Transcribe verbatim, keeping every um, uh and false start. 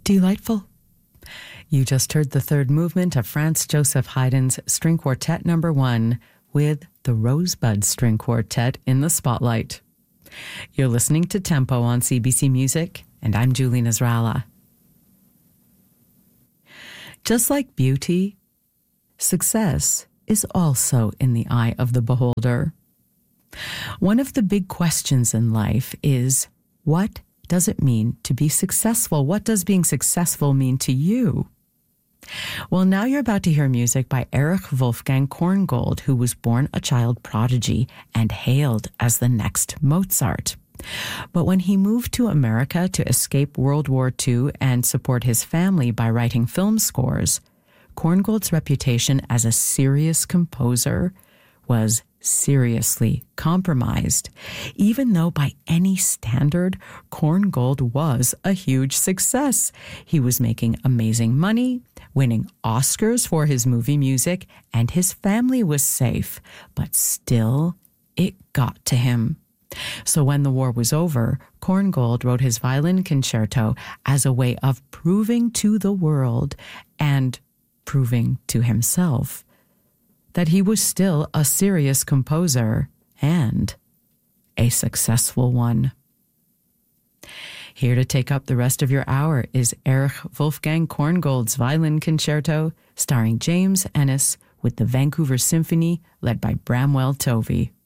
Delightful. You just heard the third movement of Franz Joseph Haydn's String Quartet Number One with the Rosebud String Quartet in the spotlight. You're listening to Tempo on C B C Music, and I'm Julie Nasrallah. Just like beauty, success is also in the eye of the beholder. One of the big questions in life is, what does it mean to be successful? What does being successful mean to you? Well, now you're about to hear music by Erich Wolfgang Korngold, who was born a child prodigy and hailed as the next Mozart. But when he moved to America to escape World War Two and support his family by writing film scores, Korngold's reputation as a serious composer was seriously compromised, even though by any standard, Korngold was a huge success. He was making amazing money, winning Oscars for his movie music, and his family was safe. But still, it got to him. So when the war was over, Korngold wrote his violin concerto as a way of proving to the world and proving to himself that he was still a serious composer and a successful one. Here to take up the rest of your hour is Erich Wolfgang Korngold's Violin Concerto, starring James Ennis with the Vancouver Symphony, led by Bramwell Tovey.